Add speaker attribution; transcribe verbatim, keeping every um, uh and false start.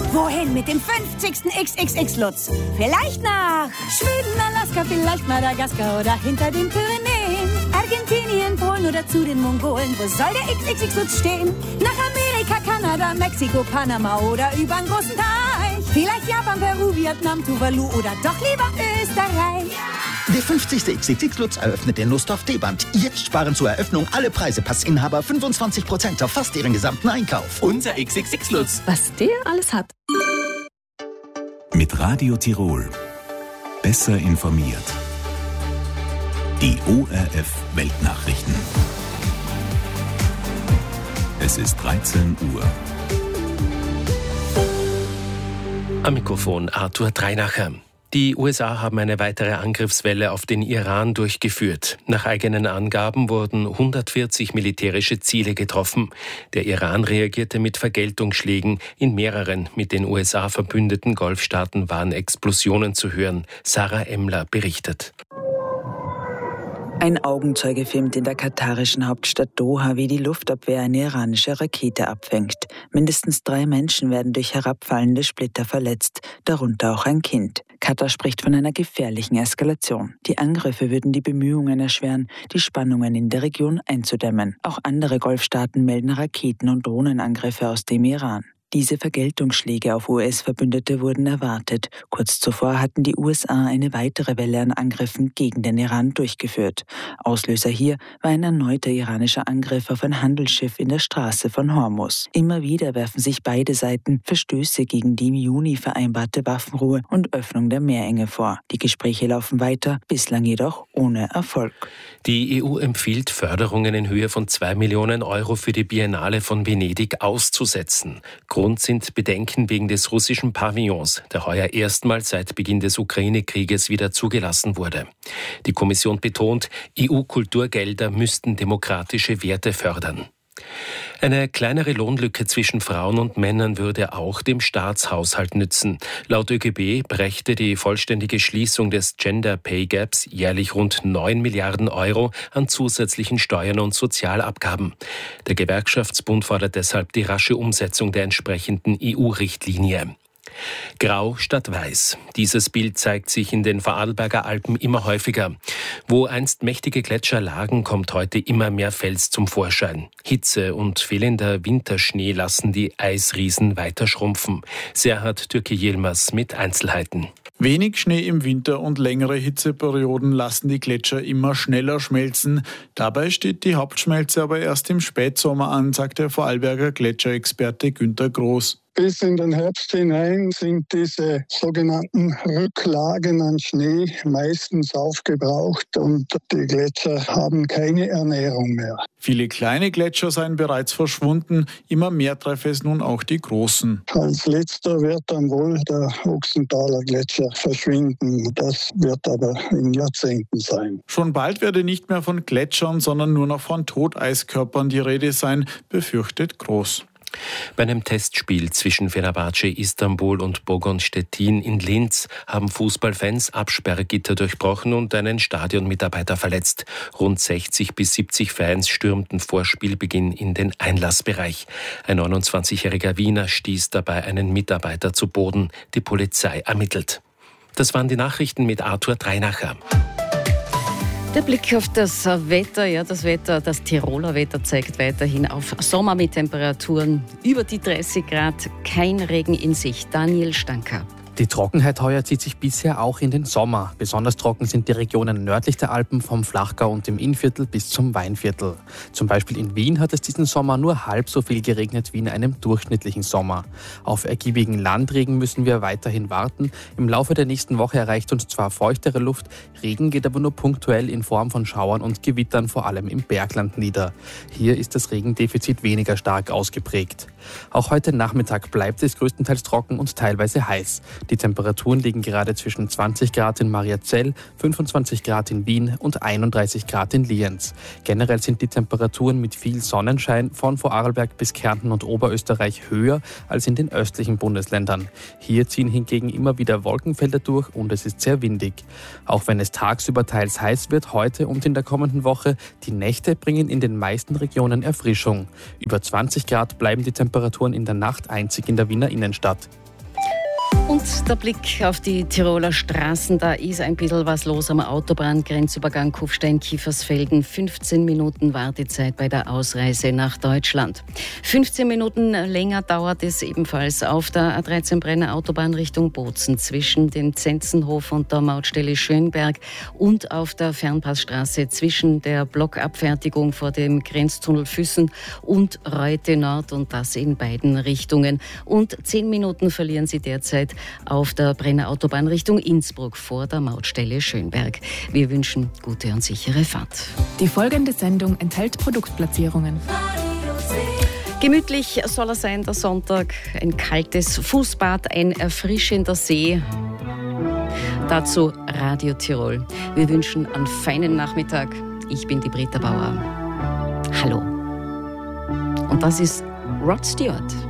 Speaker 1: Wohin mit dem fünfzigsten X X X-Lutz? Vielleicht nach Schweden, Alaska, vielleicht Madagaskar oder hinter den Pyrenäen. Argentinien, Polen oder zu den Mongolen. Wo soll der X X X-Lutz stehen? Nach Amerika, Kanada, Mexiko, Panama oder übern großen Teich. Vielleicht Japan, Peru, Vietnam, Tuvalu oder doch lieber Österreich.
Speaker 2: Der fünfzigste X X X-Lutz eröffnet in Lust auf D-Band. Jetzt sparen zur Eröffnung alle Preisepassinhaber fünfundzwanzig Prozent auf fast ihren gesamten Einkauf.
Speaker 3: Unser X X X-Lutz.
Speaker 4: Was der alles hat.
Speaker 5: Mit Radio Tirol. Besser informiert. Die O R F Weltnachrichten. Es ist dreizehn Uhr.
Speaker 6: Am Mikrofon Arthur Dreinacher. Die U S A haben eine weitere Angriffswelle auf den Iran durchgeführt. Nach eigenen Angaben wurden hundertvierzig militärische Ziele getroffen. Der Iran reagierte mit Vergeltungsschlägen. In mehreren mit den U S A verbündeten Golfstaaten waren Explosionen zu hören. Sarah Emmler berichtet.
Speaker 7: Ein Augenzeuge filmt in der katarischen Hauptstadt Doha, wie die Luftabwehr eine iranische Rakete abfängt. Mindestens drei Menschen werden durch herabfallende Splitter verletzt, darunter auch ein Kind. Katar spricht von einer gefährlichen Eskalation. Die Angriffe würden die Bemühungen erschweren, die Spannungen in der Region einzudämmen. Auch andere Golfstaaten melden Raketen- und Drohnenangriffe aus dem Iran. Diese Vergeltungsschläge auf U S-Verbündete wurden erwartet. Kurz zuvor hatten die U S A eine weitere Welle an Angriffen gegen den Iran durchgeführt. Auslöser hier war ein erneuter iranischer Angriff auf ein Handelsschiff in der Straße von Hormuz. Immer wieder werfen sich beide Seiten Verstöße gegen die im Juni vereinbarte Waffenruhe und Öffnung der Meerenge vor. Die Gespräche laufen weiter, bislang jedoch ohne Erfolg.
Speaker 6: Die E U empfiehlt, Förderungen in Höhe von zwei Millionen Euro für die Biennale von Venedig auszusetzen. Grund sind Bedenken wegen des russischen Pavillons, der heuer erstmals seit Beginn des Ukraine-Krieges wieder zugelassen wurde. Die Kommission betont, E U-Kulturgelder müssten demokratische Werte fördern. Eine kleinere Lohnlücke zwischen Frauen und Männern würde auch dem Staatshaushalt nützen. Laut Ö G B brächte die vollständige Schließung des Gender Pay Gaps jährlich rund neun Milliarden Euro an zusätzlichen Steuern und Sozialabgaben. Der Gewerkschaftsbund fordert deshalb die rasche Umsetzung der entsprechenden E U-Richtlinie. Grau statt weiß. Dieses Bild zeigt sich in den Vorarlberger Alpen immer häufiger. Wo einst mächtige Gletscher lagen, kommt heute immer mehr Fels zum Vorschein. Hitze und fehlender Winterschnee lassen die Eisriesen weiter schrumpfen. Serhat Türki Yilmaz mit Einzelheiten.
Speaker 8: Wenig Schnee im Winter und längere Hitzeperioden lassen die Gletscher immer schneller schmelzen. Dabei steht die Hauptschmelze aber erst im Spätsommer an, sagt der Vorarlberger Gletscherexperte Günter Groß.
Speaker 9: Bis in den Herbst hinein sind diese sogenannten Rücklagen an Schnee meistens aufgebraucht und die Gletscher haben keine Ernährung mehr.
Speaker 8: Viele kleine Gletscher seien bereits verschwunden, immer mehr treffe es nun auch die großen.
Speaker 9: Als letzter wird dann wohl der Ochsenthaler Gletscher verschwinden. Das wird aber in Jahrzehnten sein.
Speaker 8: Schon bald werde nicht mehr von Gletschern, sondern nur noch von Toteiskörpern die Rede sein, befürchtet Groß.
Speaker 6: Bei einem Testspiel zwischen Fenerbahce Istanbul und Bogon Stettin in Linz haben Fußballfans Absperrgitter durchbrochen und einen Stadionmitarbeiter verletzt. Rund sechzig bis siebzig Fans stürmten vor Spielbeginn in den Einlassbereich. Ein neunundzwanzigjähriger Wiener stieß dabei einen Mitarbeiter zu Boden. Die Polizei ermittelt. Das waren die Nachrichten mit Arthur Dreinacher.
Speaker 4: Der Blick auf das Wetter, ja, das Wetter, das Tiroler Wetter zeigt weiterhin auf Sommer mit Temperaturen über die dreißig Grad, kein Regen in Sicht. Daniel Stanker.
Speaker 10: Die Trockenheit heuer zieht sich bisher auch in den Sommer. Besonders trocken sind die Regionen nördlich der Alpen vom Flachgau und dem Innviertel bis zum Weinviertel. Zum Beispiel in Wien hat es diesen Sommer nur halb so viel geregnet wie in einem durchschnittlichen Sommer. Auf ergiebigen Landregen müssen wir weiterhin warten. Im Laufe der nächsten Woche erreicht uns zwar feuchtere Luft, Regen geht aber nur punktuell in Form von Schauern und Gewittern vor allem im Bergland nieder. Hier ist das Regendefizit weniger stark ausgeprägt. Auch heute Nachmittag bleibt es größtenteils trocken und teilweise heiß. Die Temperaturen liegen gerade zwischen zwanzig Grad in Mariazell, fünfundzwanzig Grad in Wien und einunddreißig Grad in Lienz. Generell sind die Temperaturen mit viel Sonnenschein von Vorarlberg bis Kärnten und Oberösterreich höher als in den östlichen Bundesländern. Hier ziehen hingegen immer wieder Wolkenfelder durch und es ist sehr windig. Auch wenn es tagsüber teils heiß wird, heute und in der kommenden Woche, die Nächte bringen in den meisten Regionen Erfrischung. Über zwanzig Grad bleiben die Temperaturen in der Nacht einzig in der Wiener Innenstadt.
Speaker 4: Und der Blick auf die Tiroler Straßen, da ist ein bisschen was los am Autobahngrenzübergang Kufstein-Kiefersfelden. fünfzehn Minuten Wartezeit bei der Ausreise nach Deutschland. fünfzehn Minuten länger dauert es ebenfalls auf der A dreizehn Brenner Autobahn Richtung Bozen zwischen dem Zenzenhof und der Mautstelle Schönberg und auf der Fernpassstraße zwischen der Blockabfertigung vor dem Grenztunnel Füssen und Reute Nord, und das in beiden Richtungen. Und zehn Minuten verlieren Sie derzeit auf der Brenner Autobahn Richtung Innsbruck vor der Mautstelle Schönberg. Wir wünschen gute und sichere Fahrt.
Speaker 3: Die folgende Sendung enthält Produktplatzierungen.
Speaker 4: Gemütlich soll er sein, der Sonntag. Ein kaltes Fußbad, ein erfrischender See. Dazu Radio Tirol. Wir wünschen einen feinen Nachmittag. Ich bin die Britta Bauer. Hallo. Und das ist Rod Stewart.